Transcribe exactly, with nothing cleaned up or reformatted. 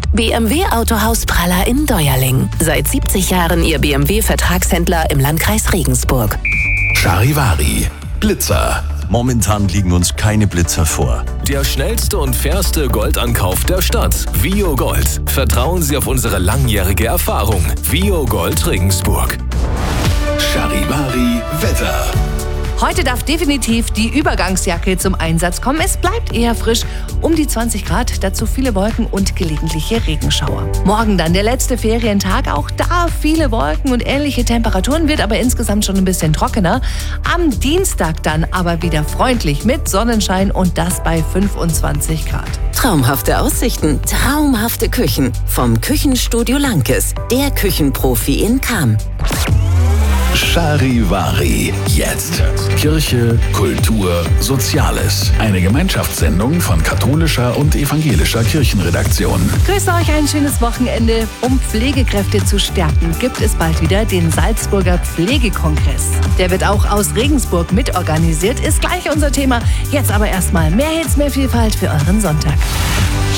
B M W Autohaus Praller in Deuerling. Seit siebzig Jahren Ihr B M W-Vertragshändler im Landkreis Regensburg. Charivari, Blitzer. Momentan liegen uns keine Blitzer vor. Der schnellste und fairste Goldankauf der Stadt. Vio Gold. Vertrauen Sie auf unsere langjährige Erfahrung. Vio Gold Regensburg. Charivari Wetter. Heute darf definitiv die Übergangsjacke zum Einsatz kommen. Es bleibt eher frisch, um die zwanzig Grad, dazu viele Wolken und gelegentliche Regenschauer. Morgen dann der letzte Ferientag, auch da viele Wolken und ähnliche Temperaturen, wird aber insgesamt schon ein bisschen trockener. Am Dienstag dann aber wieder freundlich mit Sonnenschein und das bei fünfundzwanzig Grad. Traumhafte Aussichten, traumhafte Küchen. Vom Küchenstudio Lankes, der Küchenprofi in Cham. Charivari. Jetzt. Kirche, Kultur, Soziales. Eine Gemeinschaftssendung von katholischer und evangelischer Kirchenredaktion. Grüße euch, ein schönes Wochenende. Um Pflegekräfte zu stärken, gibt es bald wieder den Salzburger Pflegekongress. Der wird auch aus Regensburg mitorganisiert, ist gleich unser Thema. Jetzt aber erstmal mehr Hits, mehr Vielfalt für euren Sonntag.